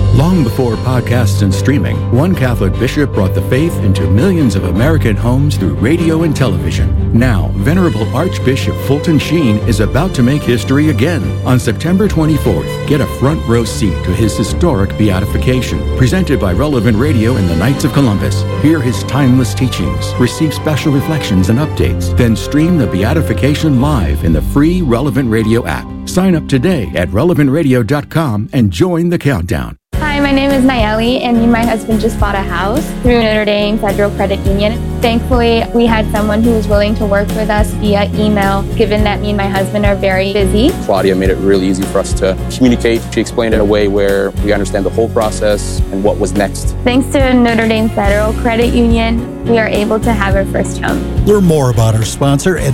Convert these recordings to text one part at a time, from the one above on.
Long before podcasts and streaming, one Catholic bishop brought the faith into millions of American homes through radio and television. Now, Venerable Archbishop Fulton Sheen is about to make history again. On September 24th, get a front row seat to his historic beatification, presented by Relevant Radio and the Knights of Columbus. Hear his timeless teachings, receive special reflections and updates, then stream the beatification live in the free Relevant Radio app. Sign up today at relevantradio.com and join the countdown. Hi, my name is Nayeli, and me and my husband just bought a house through Notre Dame Federal Credit Union. Thankfully, we had someone who was willing to work with us via email, given that me and my husband are very busy. Claudia made it really easy for us to communicate. She explained it in a way where we understand the whole process and what was next. Thanks to Notre Dame Federal Credit Union, we are able to have our first home. Learn more about our sponsor at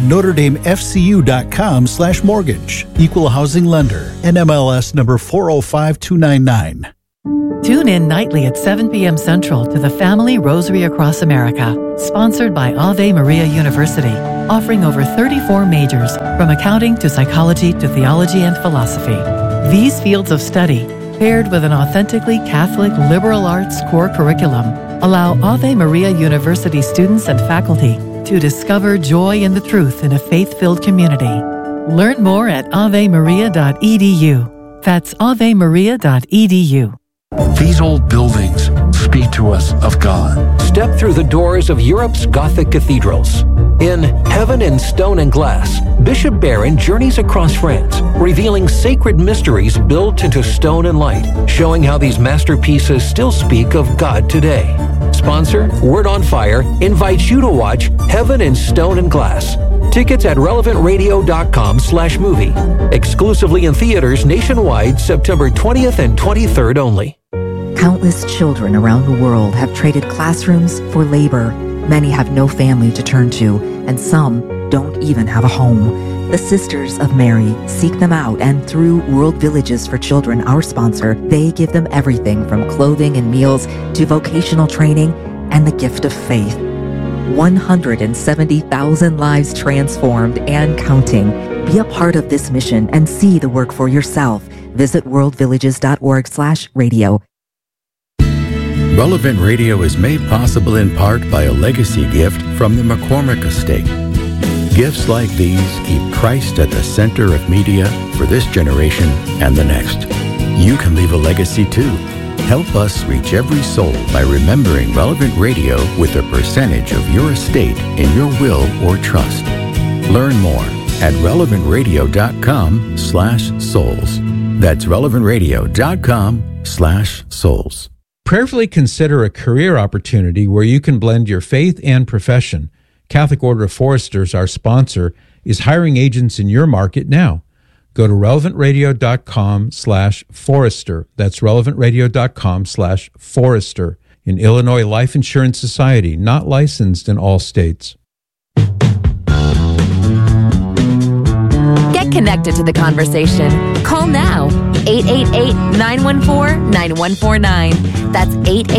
NotreDameFCU.com/mortgage. Equal housing lender. NMLS number 405299. Tune in nightly at 7 p.m. Central to the Family Rosary Across America, sponsored by Ave Maria University, offering over 34 majors, from accounting to psychology to theology and philosophy. These fields of study, paired with an authentically Catholic liberal arts core curriculum, allow Ave Maria University students and faculty to discover joy in the truth in a faith-filled community. Learn more at avemaria.edu. That's avemaria.edu. These old buildings speak to us of God. Step through the doors of Europe's Gothic cathedrals. In Heaven in Stone and Glass, Bishop Barron journeys across France, revealing sacred mysteries built into stone and light, showing how these masterpieces still speak of God today. Sponsor, Word on Fire, invites you to watch Heaven in Stone and Glass. Tickets at relevantradio.com/movie. Exclusively in theaters nationwide, September 20th and 23rd only. Countless children around the world have traded classrooms for labor. Many have no family to turn to, and some don't even have a home. The Sisters of Mary seek them out, and through World Villages for Children, our sponsor, they give them everything from clothing and meals to vocational training and the gift of faith. 170,000 lives transformed and counting. Be a part of this mission and see the work for yourself. Visit worldvillages.org/radio. Relevant Radio is made possible in part by a legacy gift from the McCormick Estate. Gifts like these keep Christ at the center of media for this generation and the next. You can leave a legacy too. Help us reach every soul by remembering Relevant Radio with a percentage of your estate in your will or trust. Learn more at relevantradio.com/souls. That's relevantradio.com/souls. Prayerfully consider a career opportunity where you can blend your faith and profession. Catholic Order of Foresters, our sponsor, is hiring agents in your market now. Go to relevantradio.com/forester. That's relevantradio.com/forester. In Illinois Life Insurance Society, not licensed in all states. Get connected to the conversation. Call now. 888-914-9149. That's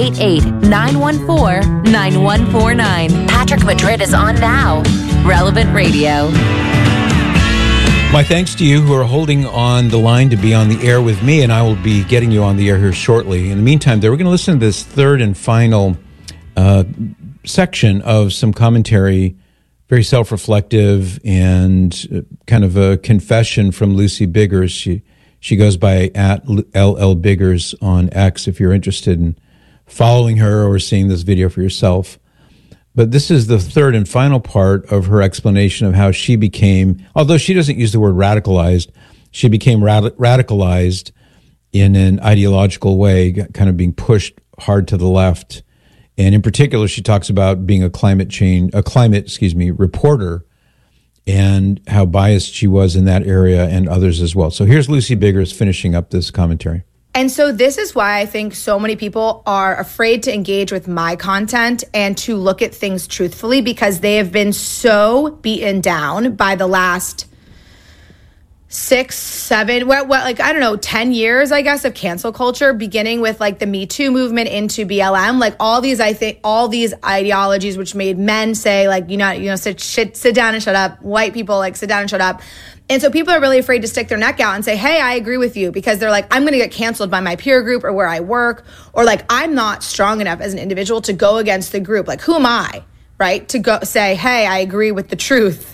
888-914-9149. Patrick Madrid is on now. Relevant Radio. My thanks to you who are holding on the line to be on the air with me, and I will be getting you on the air here shortly. In the meantime, we're going to listen to this third and final section of some commentary, very self-reflective and kind of a confession from Lucy Biggers. She goes by @LL_Biggers on X if you're interested in following her or seeing this video for yourself. But this is the third and final part of her explanation of how she became, although she doesn't use the word radicalized, she became radicalized in an ideological way, kind of being pushed hard to the left. And in particular, she talks about being a climate reporter, and how biased she was in that area and others as well. So here's Lucy Biggers finishing up this commentary. And so this is why I think so many people are afraid to engage with my content and to look at things truthfully, because they have been so beaten down by the last 6, 7, like, I don't know, 10 years, I guess, of cancel culture, beginning with like the Me Too movement into BLM, like all these ideologies, which made men say like, sit down and shut up. White people like sit down and shut up. And so people are really afraid to stick their neck out and say, hey, I agree with you, because they're like, I'm going to get canceled by my peer group or where I work, or like, I'm not strong enough as an individual to go against the group. Like, who am I, right? To go say, hey, I agree with the truth.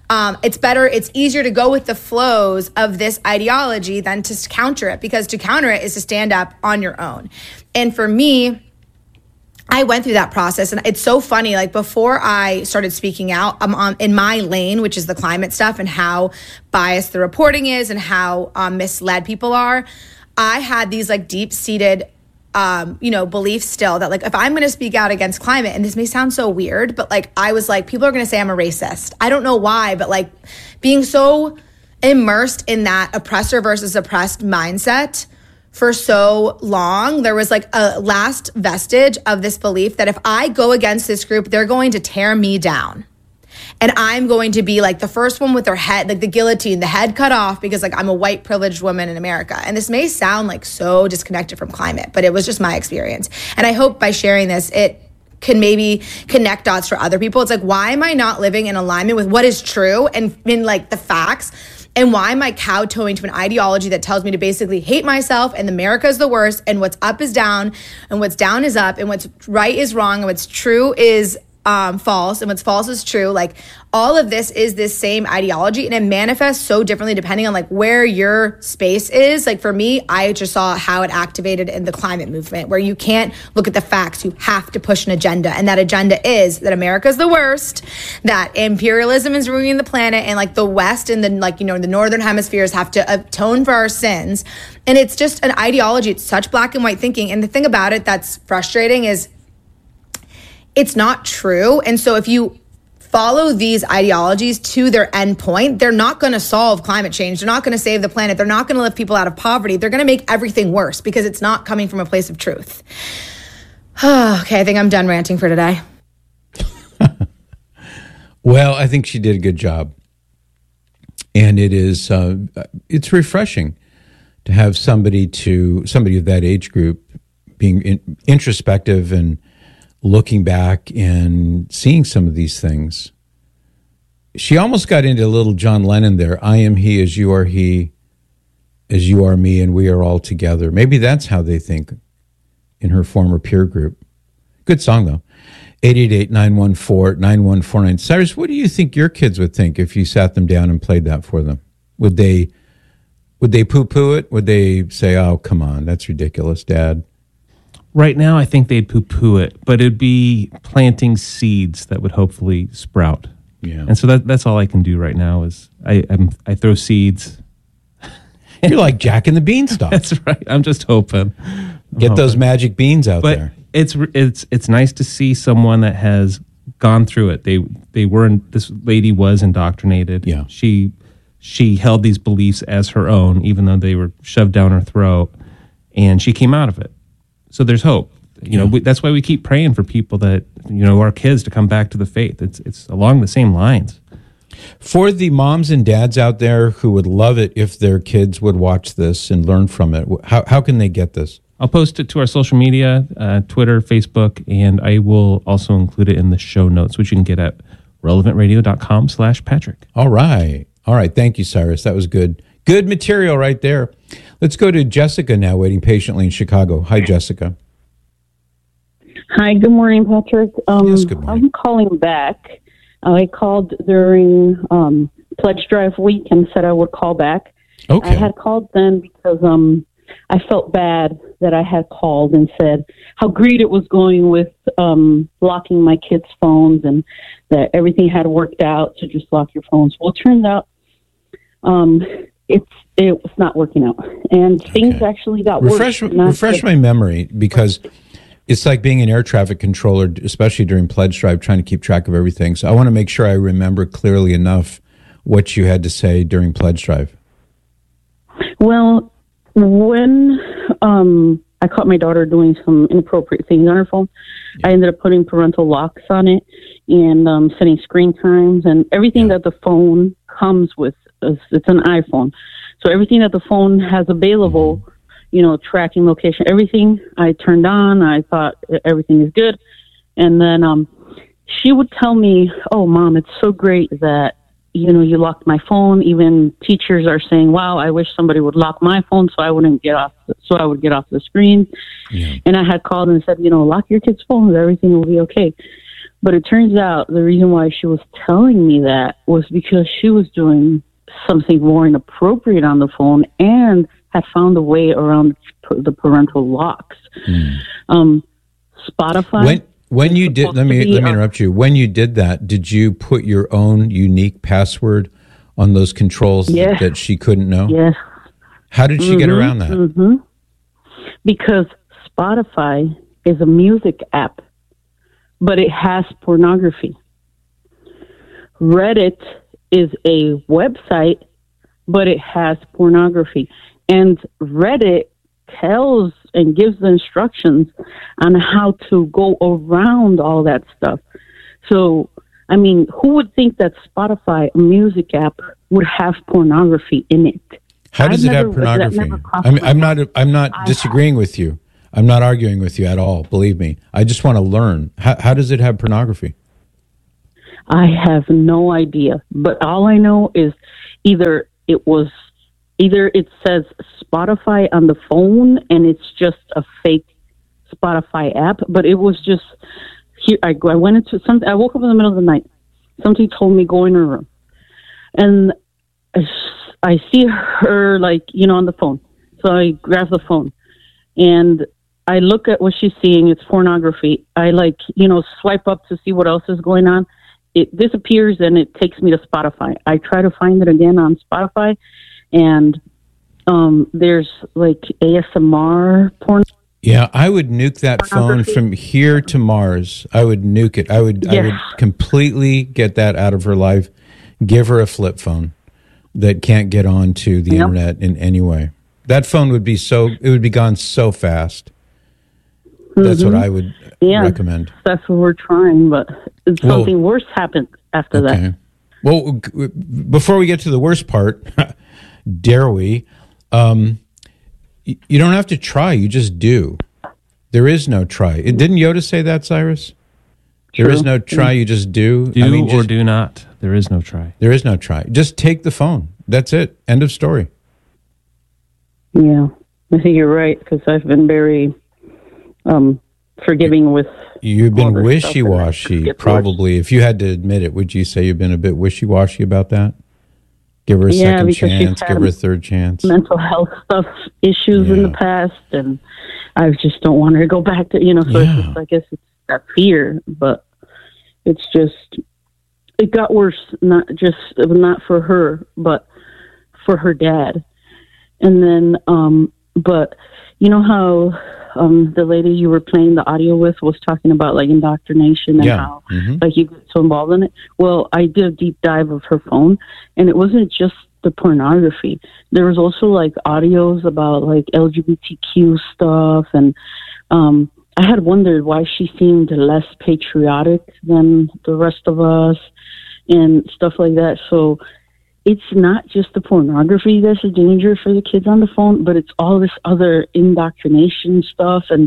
It's easier to go with the flows of this ideology than to counter it, because to counter it is to stand up on your own. And for me, I went through that process, and it's so funny. Like, before I started speaking out, I'm in my lane, which is the climate stuff and how biased the reporting is and how misled people are. I had these like deep-seated beliefs still that like, if I'm going to speak out against climate, and this may sound so weird, but like, I was like, people are going to say I'm a racist. I don't know why, but like being so immersed in that oppressor versus oppressed mindset for so long, there was like a last vestige of this belief that if I go against this group, they're going to tear me down. And I'm going to be like the first one with their head, like the guillotine, the head cut off, because like I'm a white privileged woman in America. And this may sound like so disconnected from climate, but it was just my experience. And I hope by sharing this, it can maybe connect dots for other people. It's like, why am I not living in alignment with what is true and in like the facts? And why am I kowtowing to an ideology that tells me to basically hate myself, and America is the worst, and what's up is down, and what's down is up, and what's right is wrong, and what's true is false, and what's false is true. Like, all of this is this same ideology, and it manifests so differently depending on like where your space is. Like, for me, I just saw how it activated in the climate movement, where you can't look at the facts, you have to push an agenda, and that agenda is that America's the worst, that imperialism is ruining the planet, and like the West and the the northern hemispheres have to atone for our sins. And it's just an ideology. It's such black and white thinking. And the thing about it that's frustrating is it's not true. And so if you follow these ideologies to their end point, they're not going to solve climate change. They're not going to save the planet. They're not going to lift people out of poverty. They're going to make everything worse, because it's not coming from a place of truth. Okay, I think I'm done ranting for today. Well, I think she did a good job. And it is, it's refreshing to have somebody of that age group being introspective and looking back and seeing some of these things. She almost got into a little John Lennon there. I am he, as you are he, as you are me, and we are all together. Maybe that's how they think in her former peer group. Good song, though. 888-914-9149. Cyrus, what do you think your kids would think if you sat them down and played that for them? Would they poo-poo it? Would they say, oh, come on, that's ridiculous, Dad? Right now, I think they'd poo-poo it, but it'd be planting seeds that would hopefully sprout. Yeah. And so that's all I can do right now is I throw seeds. You're like Jack and the Beanstalk. That's right. I'm just hoping. Get those magic beans out there. It's nice to see someone that has gone through it. This lady was indoctrinated. Yeah. She held these beliefs as her own, even though they were shoved down her throat, and she came out of it. So there's hope. That's why we keep praying for people that, our kids to come back to the faith. It's along the same lines. For the moms and dads out there who would love it if their kids would watch this and learn from it, how can they get this? I'll post it to our social media, Twitter, Facebook, and I will also include it in the show notes, which you can get at relevantradio.com/Patrick. All right. Thank you, Cyrus. That was good. Good material right there. Let's go to Jessica now, waiting patiently in Chicago. Hi, Jessica. Hi, good morning, Patrick. Yes, good morning. I'm calling back. I called during Pledge Drive week and said I would call back. Okay. I had called then because I felt bad that I had called and said how great it was going with locking my kids' phones and that everything had worked out to just lock your phones. Well, it turns out it was not working out, and things actually got worse. Refresh my memory, because it's like being an air traffic controller, especially during Pledge Drive, trying to keep track of everything. So I want to make sure I remember clearly enough what you had to say during Pledge Drive. Well, when I caught my daughter doing some inappropriate things on her phone, I ended up putting parental locks on it and setting screen times and everything that the phone comes with it's an iPhone. So everything that the phone has available, tracking location, everything I turned on. I thought everything is good. And then she would tell me, "Oh, Mom, it's so great that, you locked my phone." Even teachers are saying, "Wow, I wish somebody would lock my phone so I would get off the screen." Yeah. And I had called and said, "Lock your kids' phones, everything will be okay." But it turns out the reason why she was telling me that was because she was doing something more inappropriate on the phone and had found a way around the parental locks. Spotify. When you did, let me interrupt you. When you did that, did you put your own unique password on those controls that she couldn't know? Yes. How did she get around that? Because Spotify is a music app, but it has pornography. Reddit is a website, but it has pornography. And Reddit tells and gives the instructions on how to go around all that stuff. So, who would think that Spotify, a music app, would have pornography in it? How does it have pornography? I'm not disagreeing with you. I'm not arguing with you at all. Believe me. I just want to learn. How does it have pornography? I have no idea. But all I know is either it says Spotify on the phone and it's just a fake Spotify app, but it was just here. I went into something. I woke up in the middle of the night. Somebody told me go in her room, and I see her on the phone. So I grab the phone and I look at what she's seeing. It's pornography. I swipe up to see what else is going on. It disappears and it takes me to Spotify. I try to find it again on Spotify. And there's ASMR porn. Yeah, I would nuke that phone from here to Mars. I would nuke it. I would completely get that out of her life. Give her a flip phone that can't get onto the internet in any way. That phone would be gone so fast. That's what I would recommend. That's what we're trying, but something worse happened after that. Well, before we get to the worst part, dare we? You don't have to try. You just do. There is no try. Didn't Yoda say that, Cyrus? True. There is no try. You just do. Do do not. There is no try. There is no try. Just take the phone. That's it. End of story. Yeah, I think you're right because I've been very forgiving with. You've been wishy-washy, probably. If you had to admit it, would you say you've been a bit wishy-washy about that? Give her a second chance, give her a third chance. Mental health stuff issues in the past, and I just don't want her to go back to, so it's just, I guess it's that fear, but it's just, it got worse, not for her, but for her dad. And then, but you know how the lady you were playing the audio with was talking about indoctrination and how you get so involved in it. Well, I did a deep dive of her phone, and it wasn't just the pornography. There was also audios about LGBTQ stuff, and I had wondered why she seemed less patriotic than the rest of us and stuff like that. So it's not just the pornography that's a danger for the kids on the phone, but it's all this other indoctrination stuff and,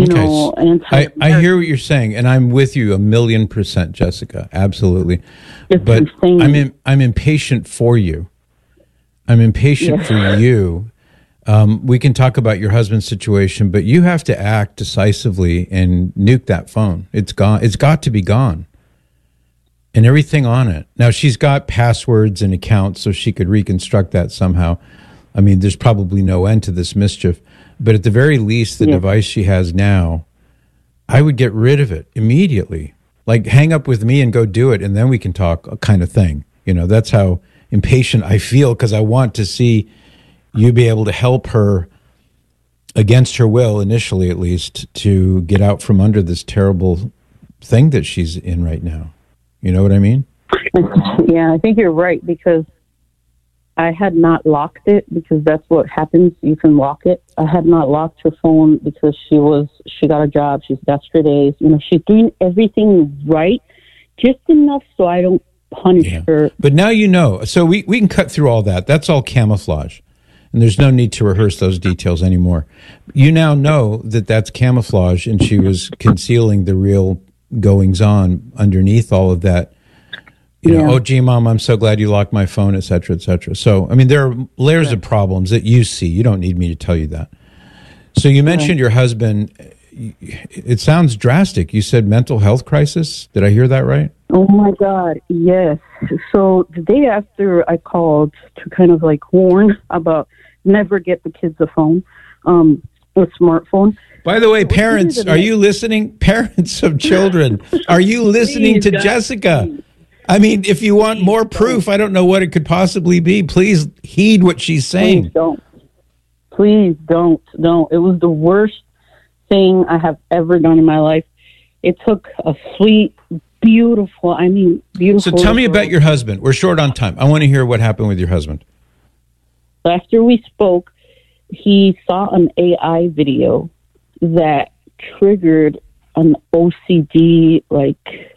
I hear what you're saying, and I'm with you 1,000,000%, Jessica. Absolutely. But insane. I'm impatient for you. I'm impatient for you. We can talk about your husband's situation, but you have to act decisively and nuke that phone. It's gone. It's got to be gone. And everything on it. Now, she's got passwords and accounts, so she could reconstruct that somehow. I mean, there's probably no end to this mischief. But at the very least, the device she has now, I would get rid of it immediately. Hang up with me and go do it, and then we can talk kind of thing. That's how impatient I feel, because I want to see you be able to help her, against her will, initially at least, to get out from under this terrible thing that she's in right now. You know what I mean? Yeah, I think you're right, because I had not locked it, because that's what happens. You can lock it. I had not locked her phone because she got a job. She's got straight A's. She's doing everything right, just enough so I don't punish her. But now you know. So we can cut through all that. That's all camouflage. And there's no need to rehearse those details anymore. You now know that that's camouflage, and she was concealing the real goings-on underneath all of that. You know, oh, gee, Mom, I'm so glad you locked my phone, et cetera, et cetera. So, I mean, there are layers of problems that you see. You don't need me to tell you that. So you mentioned your husband. It sounds drastic. You said mental health crisis. Did I hear that right? Oh, my God, yes. So the day after I called to kind of like warn about never get the kids a phone, a smartphone. By the way, parents, are you listening? Parents of children, are you listening to Jessica? I mean, if you want more proof, I don't know what it could possibly be. Please heed what she's saying. Please don't. Please don't. It was the worst thing I have ever done in my life. It took a sweet, beautiful. So tell me about your husband. We're short on time. I want to hear what happened with your husband. After we spoke, he saw an AI video that triggered an OCD, like,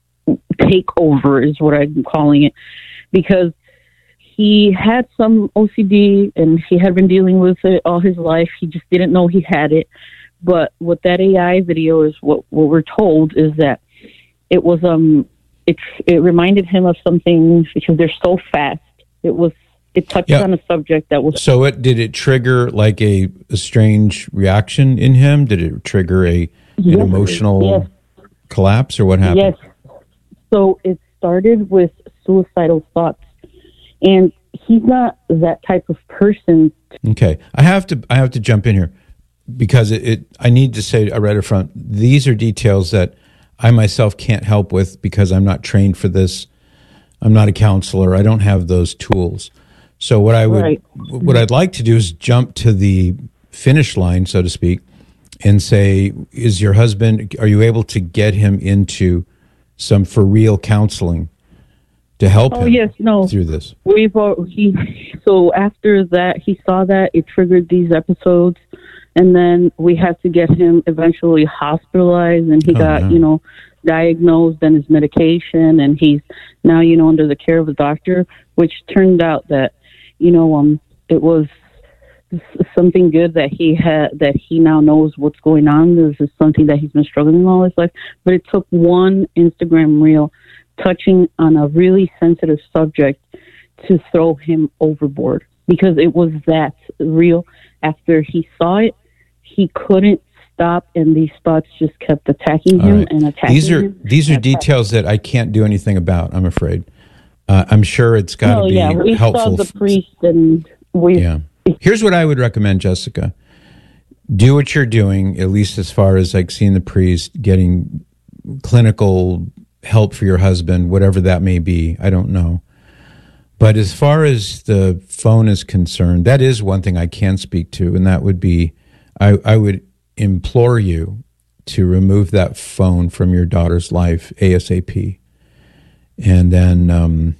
takeover is what I'm calling it, because he had some OCD and he had been dealing with it all his life. He just didn't know he had it. But what that AI video is, what we're told is that it was it reminded him of something because they're so fast. It touched on a subject that was. So did it trigger like a strange reaction in him? Did it trigger an emotional collapse, or what happened? Yes. So it started with suicidal thoughts, and he's not that type of person. Okay, I have to jump in here because I need to say right up front, these are details that I myself can't help with because I'm not trained for this. I'm not a counselor. I don't have those tools. So what I'd like to do is jump to the finish line, so to speak, and say, is your husband, are you able to get him into some for real counseling to help him through this? So after that, he saw that, it triggered these episodes, and then we had to get him eventually hospitalized, and he got, diagnosed and his medication, and he's now, under the care of a doctor, which turned out that, it was something good that he had, that he now knows what's going on. This is something that he's been struggling all his life. But it took one Instagram reel touching on a really sensitive subject to throw him overboard, because it was that real. After he saw it, he couldn't stop, and these thoughts just kept attacking him and attacking him. These are details that I can't do anything about, I'm afraid. I'm sure it's got to be we helpful. Saw the priest, and Here's what I would recommend, Jessica. Do what you're doing, at least as far as like seeing the priest, getting clinical help for your husband, whatever that may be. I don't know. But as far as the phone is concerned, that is one thing I can speak to, and that would be, I would implore you to remove that phone from your daughter's life ASAP. And then,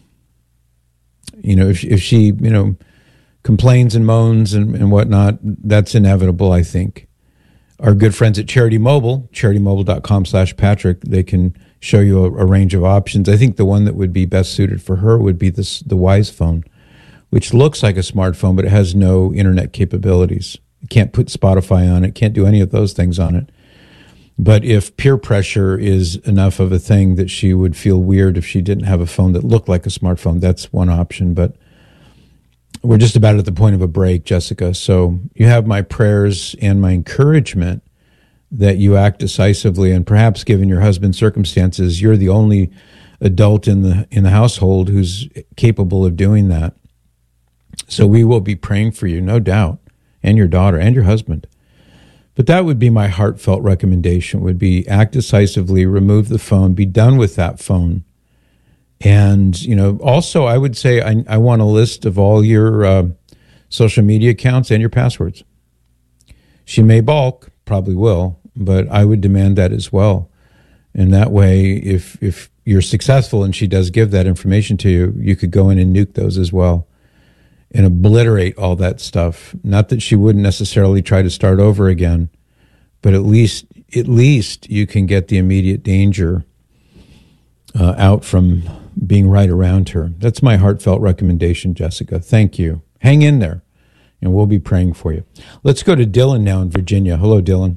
if she, complains and moans and whatnot, that's inevitable, I think. Our good friends at Charity Mobile, CharityMobile.com/Patrick, they can show you a range of options. I think the one that would be best suited for her would be the Wise Phone, which looks like a smartphone, but it has no internet capabilities. You can't put Spotify on it, can't do any of those things on it. But if peer pressure is enough of a thing that she would feel weird if she didn't have a phone that looked like a smartphone, that's one option. But we're just about at the point of a break, Jessica. So you have my prayers and my encouragement that you act decisively, and perhaps given your husband's circumstances, you're the only adult in the household who's capable of doing that. So we will be praying for you, no doubt, and your daughter and your husband. But that would be my heartfelt recommendation, would be act decisively, remove the phone, be done with that phone. And, also I would say I want a list of all your social media accounts and your passwords. She may balk, probably will, but I would demand that as well. And that way, if you're successful and she does give that information to you, you could go in and nuke those as well and obliterate all that stuff. Not that she wouldn't necessarily try to start over again, but at least you can get the immediate danger out from being right around her. That's my heartfelt recommendation, Jessica. Thank you. Hang in there, and we'll be praying for you. Let's go to Dylan now in Virginia. Hello, Dylan.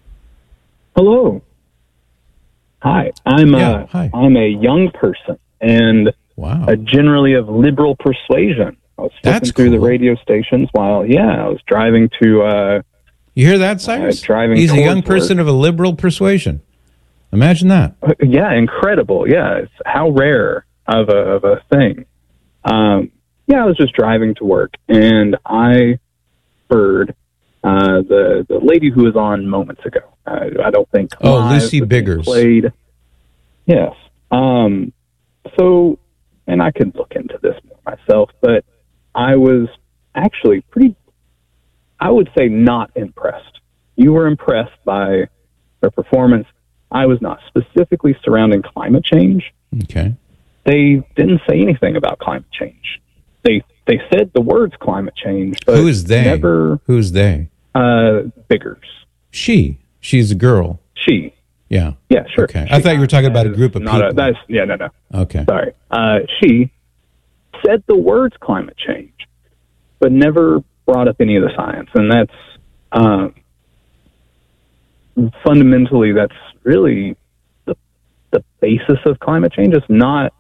Hello. Hi. I'm a young person and generally of liberal persuasion. I was flipping through the radio stations while I was driving to. You hear that, Cyrus? Driving. He's a young person of a liberal persuasion. Imagine that. Yeah, incredible. Yeah, it's how rare of a thing. I was just driving to work, and I heard the lady who was on moments ago. I don't think. Lucy Biggers played. Yes. So, and I could look into this more myself, but I was actually I would say not impressed. You were impressed by their performance. I was not, specifically surrounding climate change. Okay. They didn't say anything about climate change. They said the words climate change, but who is they? Who's they? Biggers. She's a girl. She. Yeah. Yeah, sure. Okay. I thought you were talking about a group of people. No. Okay. Sorry. She said the words climate change, but never brought up any of the science. And that's fundamentally, that's really the basis of climate change. Is not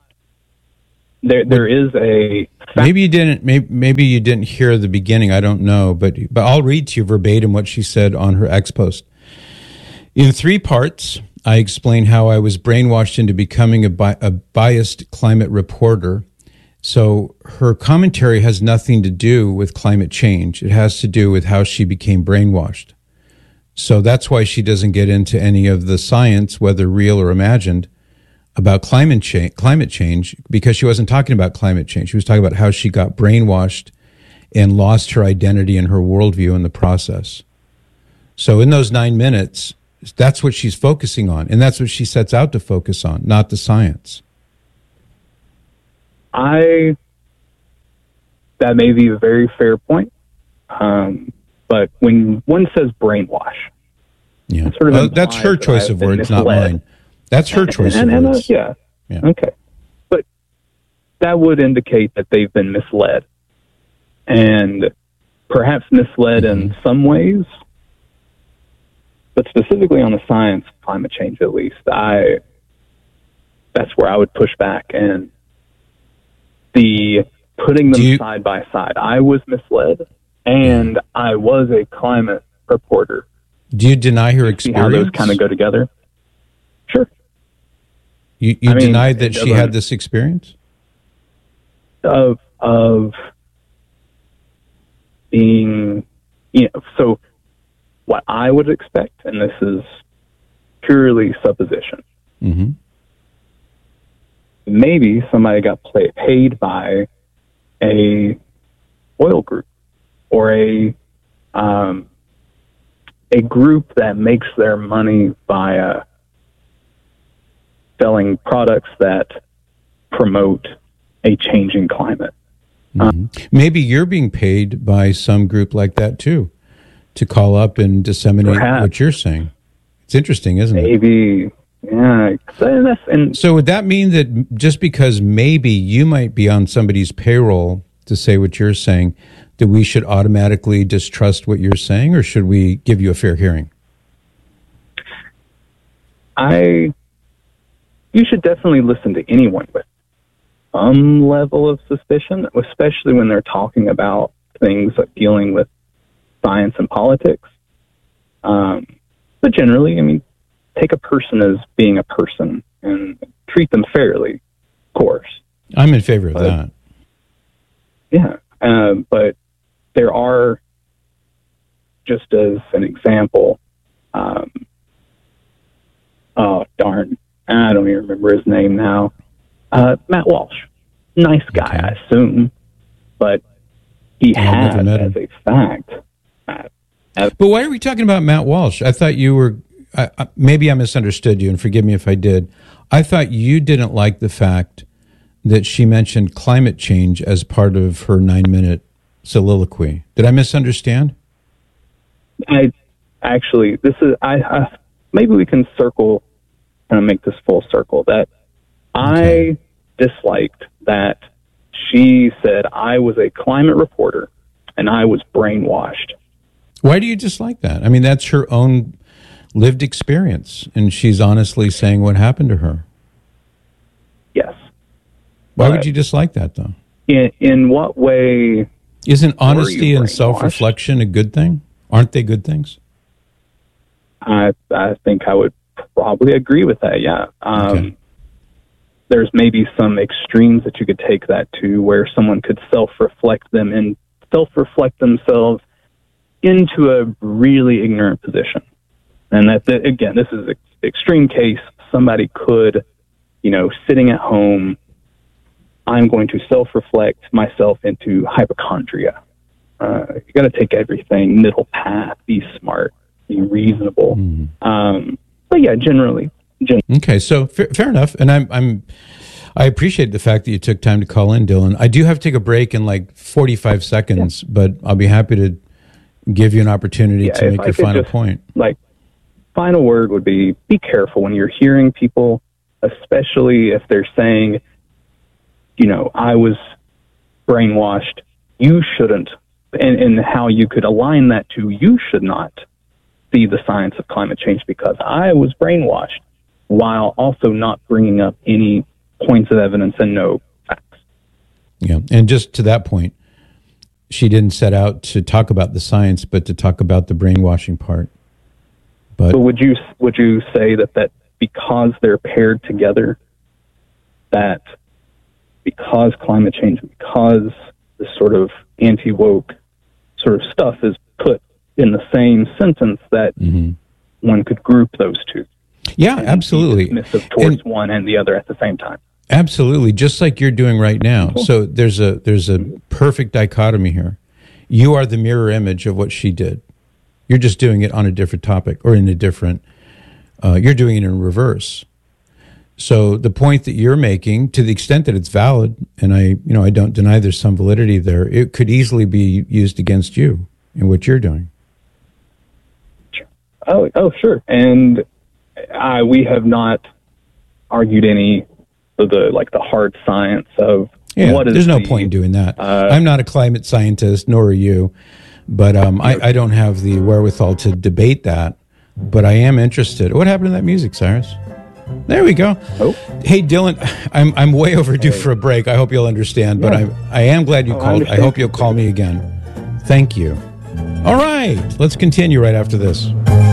there is a maybe you didn't hear the beginning. I don't know, but I'll read to you verbatim what she said on her X post. In 3 parts, I explain how I was brainwashed into becoming a biased climate reporter. So her commentary has nothing to do with climate change. It has to do with how she became brainwashed. So that's why she doesn't get into any of the science, whether real or imagined, about climate change, because she wasn't talking about climate change. She was talking about how she got brainwashed and lost her identity and her worldview in the process. So in those 9 minutes, that's what she's focusing on, and that's what she sets out to focus on, not the science. That may be a very fair point. But when one says brainwash, that's her choice of words, not mine. That's her choice of words. Yeah. Okay. But that would indicate that they've been misled, and perhaps misled in some ways, but specifically on the science of climate change, at least, that's where I would push back. And the putting them side by side, I was misled, and I was a climate reporter. Do you deny her experience? See how those kind of go together? Sure. You denied that she had this experience? Of being, so what I would expect, and this is purely supposition, maybe somebody got paid by a oil group or a group that makes their money via selling products that promote a changing climate. Maybe you're being paid by some group like that too, to call up and disseminate what you're saying. It's interesting, isn't it? Maybe, yeah. So would that mean that just because maybe you might be on somebody's payroll to say what you're saying, that we should automatically distrust what you're saying, or should we give you a fair hearing? You should definitely listen to anyone with some level of suspicion, especially when they're talking about things like dealing with science and politics. But generally, take a person as being a person and treat them fairly, of course. I'm in favor of that. Yeah. But there are, just as an example, oh, darn, I don't even remember his name now. Matt Walsh. Nice guy, I assume. But he had, as a fact... But why are we talking about Matt Walsh? I thought you were... maybe I misunderstood you, and forgive me if I did. I thought you didn't like the fact that she mentioned climate change as part of her 9-minute soliloquy. Did I misunderstand? Actually, this is... maybe we can circle and make this full circle. That I disliked that she said I was a climate reporter and I was brainwashed. Why do you dislike that? I mean, that's her own lived experience, and she's honestly saying what happened to her. Yes. Why would you dislike that, though? In what way? Isn't honesty and self-reflection a good thing? Aren't they good things? I think I would probably agree with that, yeah. Okay. There's maybe some extremes that you could take that to, where someone could self-reflect themselves into a really ignorant position. And that, again, this is an extreme case. Somebody could, sitting at home, I'm going to self-reflect myself into hypochondria. You got to take everything middle path, be smart, be reasonable. But yeah, generally. Okay, so fair enough. And I appreciate the fact that you took time to call in, Dylan. I do have to take a break in like 45 seconds, but I'll be happy to give you an opportunity to make your final point. Final word would be careful when you're hearing people, especially if they're saying, I was brainwashed, you shouldn't, and how you could align that to you should not see the science of climate change because I was brainwashed, while also not bringing up any points of evidence and no facts. Yeah, and just to that point, she didn't set out to talk about the science, but to talk about the brainwashing part. But would you say that because they're paired together, that because climate change, because this sort of anti-woke sort of stuff is put in the same sentence, that one could group those two? Yeah, absolutely. Dismissive towards one and the other at the same time. Absolutely, just like you're doing right now. Cool. So there's a perfect dichotomy here. You are the mirror image of what she did. You're just doing it on a different topic or in a different. You're doing it in reverse. So the point that you're making, to the extent that it's valid, and I don't deny there's some validity there, it could easily be used against you in what you're doing. Oh, sure. And we have not argued any of the hard science of what is. There's no point in doing that. I'm not a climate scientist, nor are you, but I don't have the wherewithal to debate that. But I am interested. What happened to that music, Cyrus? There we go. Oh. Hey, Dylan, I'm way overdue for a break. I hope you'll understand, but I am glad you called. I hope you'll call me again. Thank you. All right, let's continue right after this.